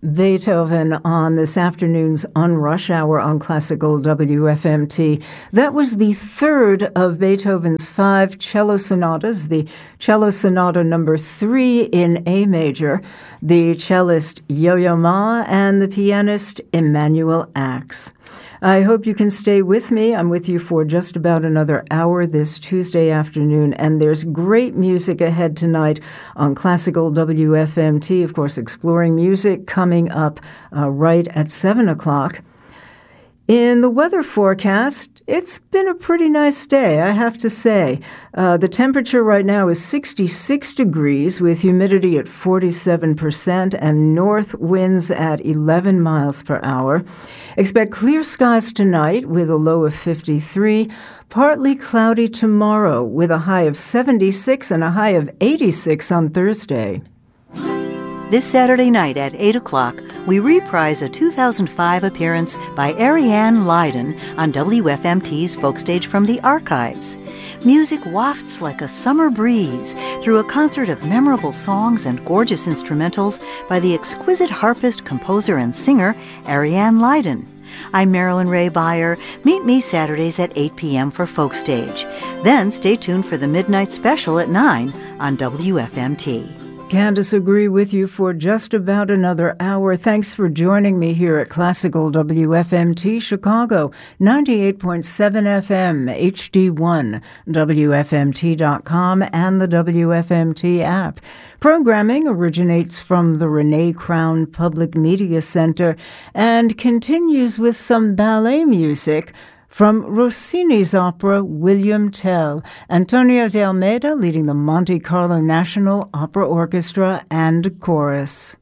Beethoven on this afternoon's On Rush Hour on Classical WFMT. That was the third of Beethoven's 5 cello sonatas, the cello sonata number 3 in A major, the cellist Yo-Yo Ma, and the pianist Emanuel Ax. I hope you can stay with me. I'm with you for just about another hour this Tuesday afternoon, and there's great music ahead tonight on Classical WFMT. Of course, exploring music coming up right at 7 o'clock. In the weather forecast, it's been a pretty nice day, I have to say. The temperature right now is 66 degrees with humidity at 47% and north winds at 11 miles per hour. Expect clear skies tonight with a low of 53, partly cloudy tomorrow with a high of 76 and a high of 86 on Thursday. This Saturday night at 8 o'clock, we reprise a 2005 appearance by Ariane Leiden on WFMT's Folkstage from the Archives. Music wafts like a summer breeze through a concert of memorable songs and gorgeous instrumentals by the exquisite harpist, composer, and singer Ariane Leiden. I'm Marilyn Ray Beyer. Meet me Saturdays at 8 p.m. for Folkstage. Then stay tuned for the Midnight Special at 9 on WFMT. Can't disagree with you for just about another hour. Thanks for joining me here at Classical WFMT Chicago, 98.7 FM, HD1, WFMT.com, and the WFMT app. Programming originates from the Renee Crown Public Media Center and continues with some ballet music from Rossini's opera William Tell, Antonio de Almeida leading the Monte Carlo National Opera Orchestra and Chorus.